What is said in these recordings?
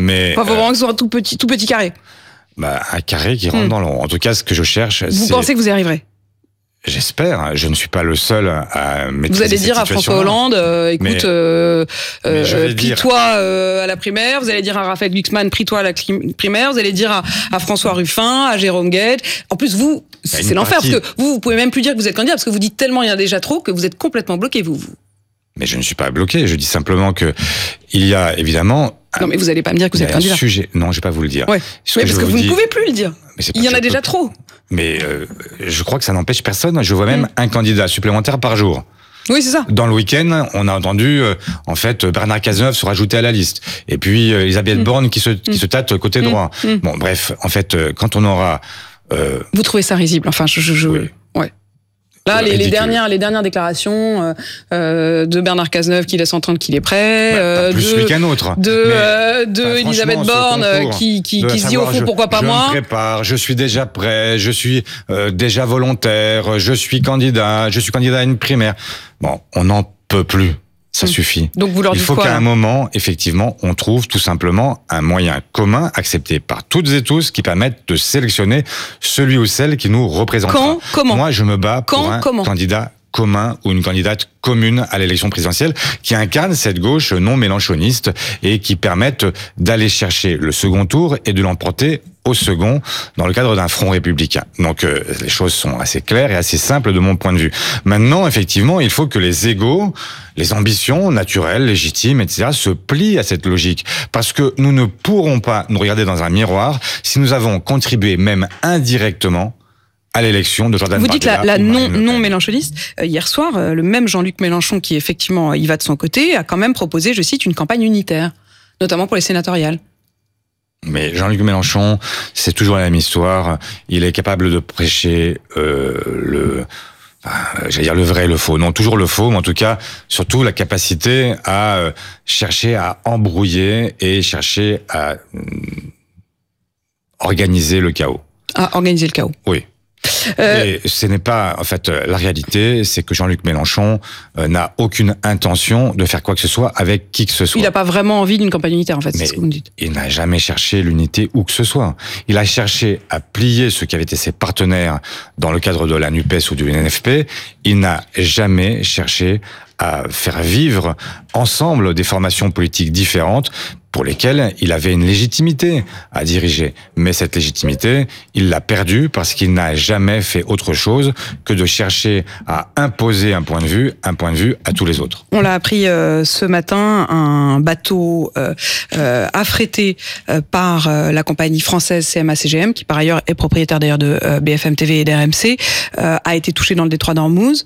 Mais faut vraiment que ce soit un tout petit carré. Un carré qui rentre dans l'eau. En tout cas, ce que je cherche, Vous pensez que vous y arriverez? J'espère. Je ne suis pas le seul à maîtriser Vous allez dire à François Hollande, écoute, prie-toi à la primaire. Vous allez dire à Raphaël Glucksmann, prie-toi à la primaire. Vous allez dire à François Ruffin, à Jérôme Guedj. En plus, vous, c'est l'enfer, parce que vous pouvez même plus dire que vous êtes candidat, parce que vous dites tellement il y en a déjà trop que vous êtes complètement bloqué, vous. Mais je ne suis pas bloqué. Je dis simplement que il y a évidemment. Non, mais vous n'allez pas me dire que vous êtes candidat. Non, je vais pas vous le dire. Ouais. Oui, parce que vous ne pouvez plus le dire. Il y en a déjà trop. Mais je crois que ça n'empêche personne. Je vois même un candidat supplémentaire par jour. Oui, c'est ça. Dans le week-end, on a entendu en fait Bernard Cazeneuve se rajouter à la liste, et puis Elisabeth Borne qui se tâte côté droit. Bon, bref, en fait, quand on aura. Vous trouvez ça risible? Enfin, Oui. Ouais. Là, les dernières déclarations de Bernard Cazeneuve qui laisse entendre qu'il est prêt, plus lui qu'un autre. De Elisabeth Borne qui se dit au fond pourquoi pas moi. Je me prépare, je suis déjà prêt, je suis déjà volontaire, je suis candidat à une primaire. Bon, on n'en peut plus. Ça suffit. Donc vous leur dites quoi? Il faut qu'à un moment, effectivement, on trouve tout simplement un moyen commun, accepté par toutes et tous, qui permette de sélectionner celui ou celle qui nous représentera. Comment? Moi, je me bats pour un candidat commun ou une candidate commune à l'élection présidentielle qui incarne cette gauche non mélenchoniste et qui permette d'aller chercher le second tour et de l'emporter au second dans le cadre d'un front républicain. Donc les choses sont assez claires et assez simples de mon point de vue. Maintenant, effectivement, il faut que les égos, les ambitions naturelles, légitimes, etc. se plient à cette logique. Parce que nous ne pourrons pas nous regarder dans un miroir si nous avons contribué même indirectement à l'élection de Jordan Bardella. Vous dites la non mélenchoniste. Hier soir, le même Jean-Luc Mélenchon, qui effectivement y va de son côté, a quand même proposé, je cite, une campagne unitaire, notamment pour les sénatoriales. Mais Jean-Luc Mélenchon, c'est toujours la même histoire. Il est capable de prêcher le vrai et le faux. Non, toujours le faux, mais en tout cas, surtout la capacité à chercher à embrouiller et chercher à organiser le chaos. À organiser le chaos. Oui. Et ce n'est pas, en fait, la réalité, c'est que Jean-Luc Mélenchon n'a aucune intention de faire quoi que ce soit avec qui que ce soit. Il n'a pas vraiment envie d'une campagne unitaire, en fait, c'est ce que vous me dites. Il n'a jamais cherché l'unité où que ce soit. Il a cherché à plier ceux qui avaient été ses partenaires dans le cadre de la NUPES ou du NFP. Il n'a jamais cherché à faire vivre ensemble des formations politiques différentes pour lesquelles il avait une légitimité à diriger. Mais cette légitimité, il l'a perdue parce qu'il n'a jamais fait autre chose que de chercher à imposer un point de vue à tous les autres. On l'a appris ce matin, un bateau affrété par la compagnie française CMA-CGM, qui par ailleurs est propriétaire d'ailleurs de BFM TV et d'RMC, a été touché dans le détroit d'Ormuz.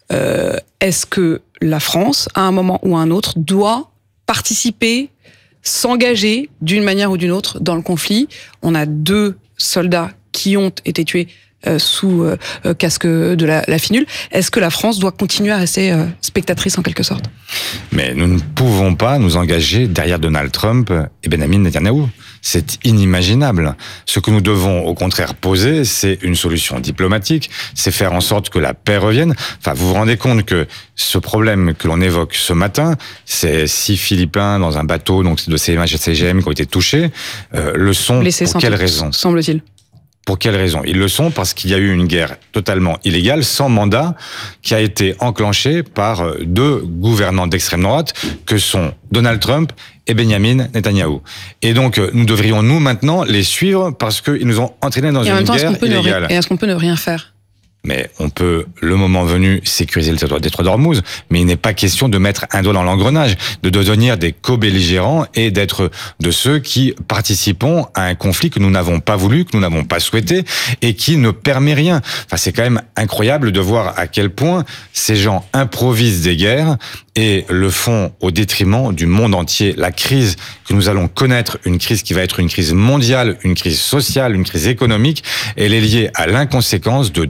Est-ce que la France, à un moment ou à un autre, doit participer, s'engager d'une manière ou d'une autre dans le conflit? On a 2 soldats qui ont été tués sous casque de la finule. Est-ce que la France doit continuer à rester spectatrice en quelque sorte? Mais nous ne pouvons pas nous engager derrière Donald Trump et Benjamin Netanyahou. C'est inimaginable. Ce que nous devons au contraire poser, c'est une solution diplomatique, c'est faire en sorte que la paix revienne. Enfin, vous vous rendez compte que ce problème que l'on évoque ce matin, c'est 6 Philippins dans un bateau donc de CMA-CGM qui ont été touchés, le sont pour quelle raison? Semble-t-il. Pour quelle raison? Ils le sont parce qu'il y a eu une guerre totalement illégale, sans mandat, qui a été enclenchée par 2 gouvernants d'extrême droite, que sont Donald Trump et Benjamin Netanyahou. Et donc, nous devrions, nous, maintenant, les suivre parce qu'ils nous ont entraînés dans une guerre illégale. Et est-ce qu'on peut ne rien faire? Mais on peut, le moment venu, sécuriser le détroit d'Ormuz, mais il n'est pas question de mettre un doigt dans l'engrenage, de devenir des co-belligérants et d'être de ceux qui participons à un conflit que nous n'avons pas voulu, que nous n'avons pas souhaité et qui ne permet rien. Enfin, c'est quand même incroyable de voir à quel point ces gens improvisent des guerres et le font au détriment du monde entier. La crise que nous allons connaître, une crise qui va être une crise mondiale, une crise sociale, une crise économique, elle est liée à l'inconséquence de 2 dirigeants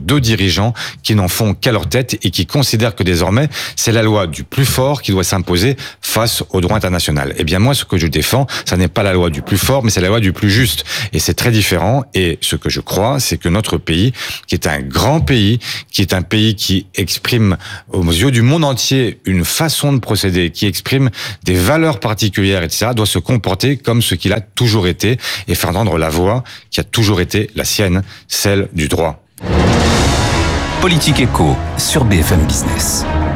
dirigeants qui n'en font qu'à leur tête et qui considèrent que désormais, c'est la loi du plus fort qui doit s'imposer face au droit international. Eh bien, moi, ce que je défends, ça n'est pas la loi du plus fort, mais c'est la loi du plus juste. Et c'est très différent. Et ce que je crois, c'est que notre pays, qui est un grand pays, qui est un pays qui exprime aux yeux du monde entier une façon de procéder, qui exprime des valeurs particulières, etc., doit se comporter comme ce qu'il a toujours été et faire entendre la voix qui a toujours été la sienne, celle du droit. Politique Écho sur BFM Business.